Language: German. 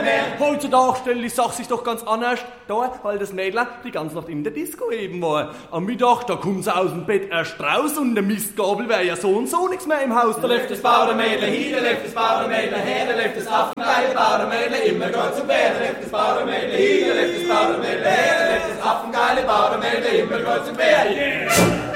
mehr. Heutzutage stellt die Sache sich doch ganz anders da, weil das Mädel die ganze Nacht in der Disco eben war. Am Mittag, da kommt sie aus dem Bett erst raus und der Mistgabel wäre ja so und so nichts mehr im Haus. Da läuft das Bauernmädel hin, da läuft das Bauernmädel her, da läuft das affengeile Bauernmädel immer geht zum Bär. Da läuft das Bauernmädel hin, da läuft das Bauernmädel her, da läuft das affengeile Bauernmädel immer geht zum Bär. Yeah.